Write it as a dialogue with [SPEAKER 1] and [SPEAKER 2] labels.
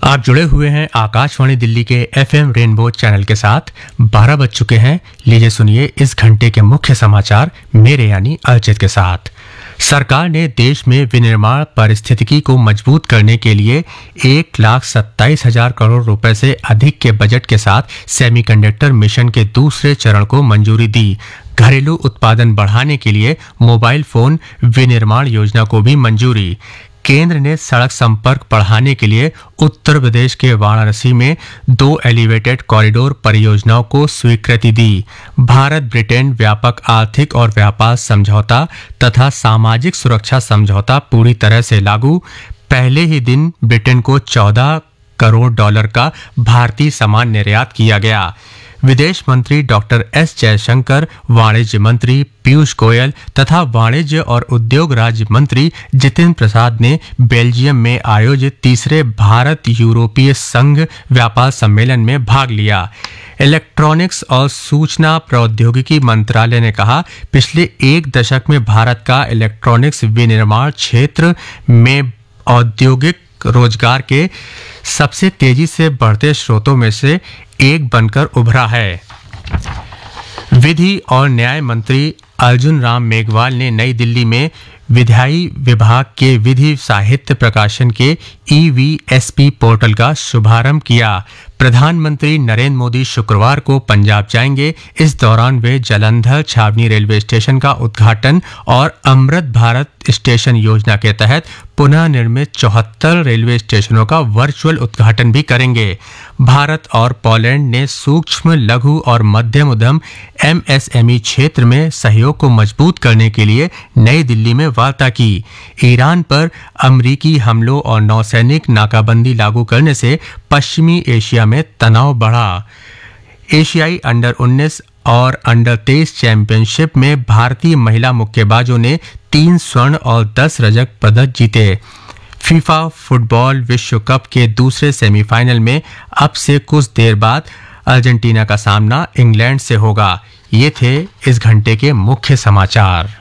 [SPEAKER 1] आप जुड़े हुए हैं आकाशवाणी दिल्ली के एफएम रेनबो चैनल के साथ। 12 बज चुके हैं। लीजिए सुनिए इस घंटे के मुख्य समाचार मेरे यानी अर्चित के साथ। सरकार ने देश में विनिर्माण पारिस्थितिकी को मजबूत करने के लिए 1,27,000 करोड़ रुपए से अधिक के बजट के साथ सेमीकंडक्टर मिशन के दूसरे चरण को मंजूरी दी। घरेलू उत्पादन बढ़ाने के लिए मोबाइल फोन विनिर्माण योजना को भी मंजूरी। केंद्र ने सड़क संपर्क बढ़ाने के लिए उत्तर प्रदेश के वाराणसी में 2 एलिवेटेड कॉरिडोर परियोजनाओं को स्वीकृति दी। भारत ब्रिटेन व्यापक आर्थिक और व्यापार समझौता तथा सामाजिक सुरक्षा समझौता पूरी तरह से लागू। पहले ही दिन ब्रिटेन को $14 करोड़ का भारतीय सामान निर्यात किया गया। विदेश मंत्री डॉक्टर एस जयशंकर, वाणिज्य मंत्री पीयूष गोयल तथा वाणिज्य और उद्योग राज्य मंत्री जितिन प्रसाद ने बेल्जियम में आयोजित तीसरे भारत यूरोपीय संघ व्यापार सम्मेलन में भाग लिया। इलेक्ट्रॉनिक्स और सूचना प्रौद्योगिकी मंत्रालय ने कहा, पिछले 1 दशक में भारत का इलेक्ट्रॉनिक्स विनिर्माण क्षेत्र में औद्योगिक रोजगार के सबसे तेजी से बढ़ते स्रोतों में से एक बनकर उभरा है। विधि और न्याय मंत्री अर्जुन राम मेघवाल ने नई दिल्ली में विधायी विभाग के विधि साहित्य प्रकाशन के EVSP पोर्टल का शुभारंभ किया। प्रधानमंत्री नरेंद्र मोदी शुक्रवार को पंजाब जाएंगे। इस दौरान वे जालंधर छावनी रेलवे स्टेशन का उद्घाटन और अमृत भारत स्टेशन योजना के तहत पुनः निर्मित 74 रेलवे स्टेशनों का वर्चुअल उद्घाटन भी करेंगे। भारत और पोलैंड ने सूक्ष्म, लघु और मध्यम उद्यम MSME क्षेत्र में सहयोग को मजबूत करने के लिए नई दिल्ली में वार्ता की। ईरान पर अमेरिकी हमलों और नौसैनिक नाकाबंदी लागू करने से पश्चिमी एशिया में तनाव बढ़ा। एशियाई अंडर 19 और अंडर 23 चैंपियनशिप में भारतीय महिला मुक्केबाजों ने 3 स्वर्ण और 10 रजत पदक जीते। फीफा फुटबॉल विश्व कप के दूसरे सेमीफाइनल में अब से कुछ देर बाद अर्जेंटीना का सामना इंग्लैंड से होगा। ये थे इस घंटे के मुख्य समाचार।